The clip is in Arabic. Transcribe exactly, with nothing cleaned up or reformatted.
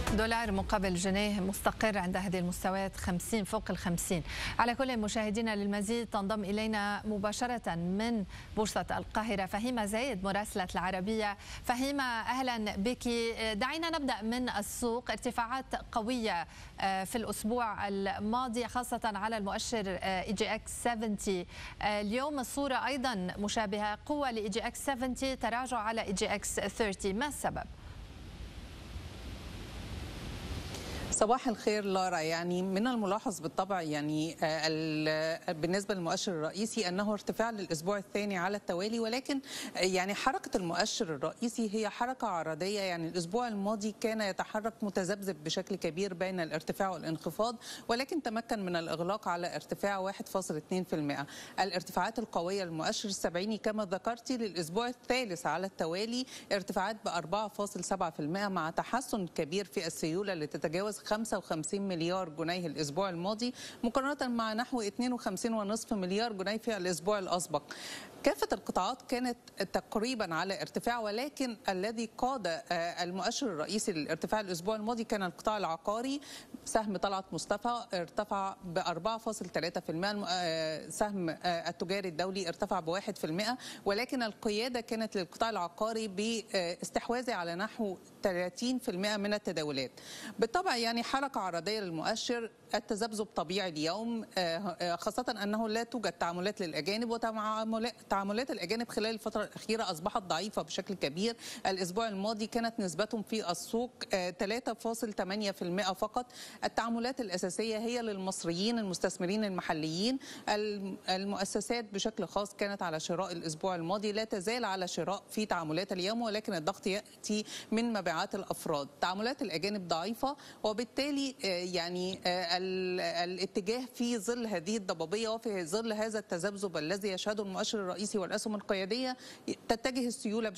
دولار مقابل جنيه مستقر عند هذه المستويات خمسين فوق الخمسين. على كل مشاهدينا للمزيد تنضم إلينا مباشرة من بورصة القاهرة فهيمة زايد مراسلة العربية. فهيمة أهلا بك. دعينا نبدأ من السوق. ارتفاعات قوية في الأسبوع الماضي خاصة على المؤشر إي جي إكس سبعين. اليوم الصورة أيضا مشابهة، قوة لإي جي إكس سبعين، تراجع على إي جي إكس ثلاثين. ما السبب؟ صباح الخير لارا. يعني من الملاحظ بالطبع يعني بالنسبه للمؤشر الرئيسي انه ارتفاع للاسبوع الثاني على التوالي، ولكن يعني حركه المؤشر الرئيسي هي حركه عرضيه. يعني الاسبوع الماضي كان يتحرك متذبذب بشكل كبير بين الارتفاع والانخفاض، ولكن تمكن من الاغلاق على ارتفاع واحد فاصل اثنين بالمئة. الارتفاعات القويه للمؤشر السبعيني كما ذكرتي للاسبوع الثالث على التوالي ارتفاعات ب أربعة فاصل سبعة بالمئة مع تحسن كبير في السيوله اللي تتجاوز خمسة وخمسين مليار جنيه الاسبوع الماضي مقارنه مع نحو اثنين وخمسين فاصلة خمسة مليار جنيه في الاسبوع الاسبق. كافة القطاعات كانت تقريبا على ارتفاع، ولكن الذي قاد المؤشر الرئيسي للارتفاع الاسبوع الماضي كان القطاع العقاري. سهم طلعت مصطفى ارتفع ب أربعة فاصل ثلاثة بالمئة، سهم التجاري الدولي ارتفع ب واحد بالمئة، ولكن القيادة كانت للقطاع العقاري باستحواذه على نحو ثلاثين بالمئة من التداولات. بالطبع يعني حركة عرضية للمؤشر، التذبذب طبيعي اليوم، خاصة أنه لا توجد تعاملات للأجانب، وتعاملات الأجانب خلال الفترة الأخيرة أصبحت ضعيفة بشكل كبير. الأسبوع الماضي كانت نسبتهم في السوق ثلاثة فاصل ثمانية بالمئة فقط. التعاملات الأساسية هي للمصريين المستثمرين المحليين. المؤسسات بشكل خاص كانت على شراء الأسبوع الماضي، لا تزال على شراء في تعاملات اليوم، ولكن الضغط يأتي من مبيعات الأفراد. تعاملات الأجانب ضعيفة، وبالتالي يعني الاتجاه في ظل هذه الضبابية وفي ظل هذا التذبذب الذي يشهده المؤشر الرئيسي والأسهم القيادية تتجه السيولة